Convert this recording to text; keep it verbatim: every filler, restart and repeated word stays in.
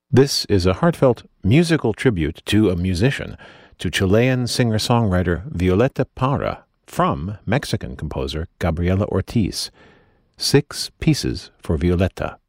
This is a heartfelt musical tribute to a musician, to Chilean singer-songwriter Violeta Parra, from Mexican composer Gabriela Ortiz. Six pieces for Violeta.